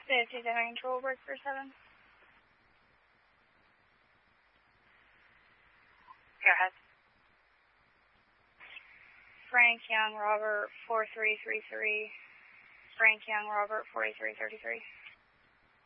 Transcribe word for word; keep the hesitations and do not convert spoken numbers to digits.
fifty-seven control, break for seven. Go ahead. Frank Young, Robert, four three three three. Frank Young, Robert, forty-three thirty-three.